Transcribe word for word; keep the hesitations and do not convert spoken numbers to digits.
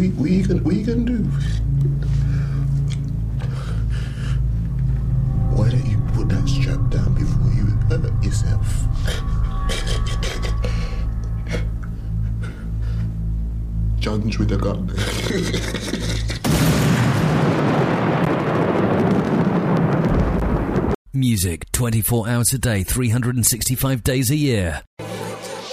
you, what you gonna, what you gonna do? Why don't you put that strap down before you hurt yourself? Judge with a gun. Music twenty-four hours a day, three hundred sixty-five days a year.